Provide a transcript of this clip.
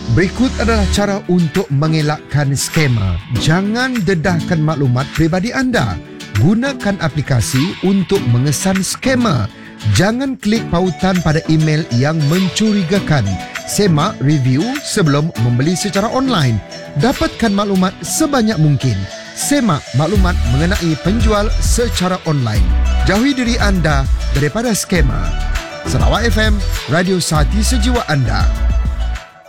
Berikut adalah cara untuk mengelakkan skema. Jangan dedahkan maklumat peribadi anda. Gunakan aplikasi untuk mengesan skema. Jangan klik pautan pada email yang mencurigakan. Semak review sebelum membeli secara online. Dapatkan maklumat sebanyak mungkin. Semak maklumat mengenai penjual secara online. Jauhi diri anda daripada skema. Sarawak FM, radio Sati Sejiwa anda.